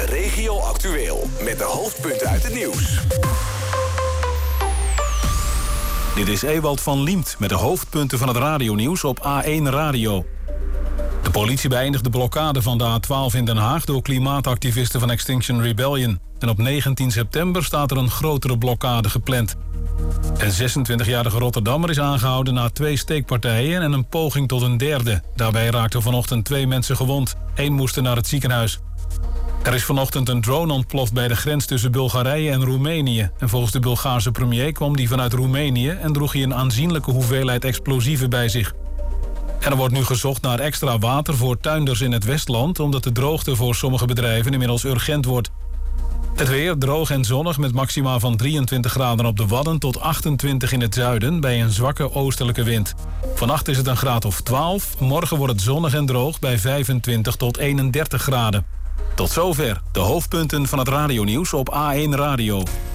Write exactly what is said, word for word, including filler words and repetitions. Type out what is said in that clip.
Regio Actueel. Met de hoofdpunten uit het nieuws. Dit is Ewald van Liemt met de hoofdpunten van het radionieuws op A één Radio. De politie beëindigt de blokkade van de A twaalf in Den Haag door klimaatactivisten van Extinction Rebellion. En op negentien september staat er een grotere blokkade gepland. Een zesentwintigjarige Rotterdammer is aangehouden na twee steekpartijen en een poging tot een derde. Daarbij raakten vanochtend twee mensen gewond. Eén moest naar het ziekenhuis. Er is vanochtend een drone ontploft bij de grens tussen Bulgarije en Roemenië. En volgens de Bulgaarse premier kwam die vanuit Roemenië en droeg hij een aanzienlijke hoeveelheid explosieven bij zich. En er wordt nu gezocht naar extra water voor tuinders in het Westland, omdat de droogte voor sommige bedrijven inmiddels urgent wordt. Het weer droog en zonnig met maxima van drieëntwintig graden op de Wadden tot achtentwintig in het zuiden bij een zwakke oostelijke wind. Vannacht is het een graad of twaalf, morgen wordt het zonnig en droog bij vijfentwintig tot eenendertig graden. Tot zover de hoofdpunten van het radionieuws op A één Radio.